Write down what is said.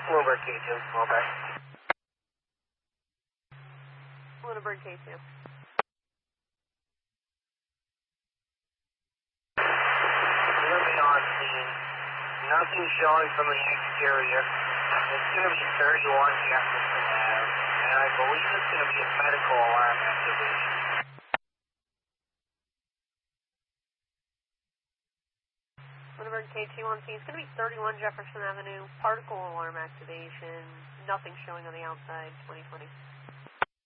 Bloomberg K2, over. Bloomberg K2. Living on scene. Nothing showing from the exterior. It's going to be 31 Jefferson Ave, and I believe it's going to be a medical alarm activation. Bloomberg K2 on scene. It's going to be 31 Jefferson Avenue, particle alarm activation. Nothing showing on the outside, 2020.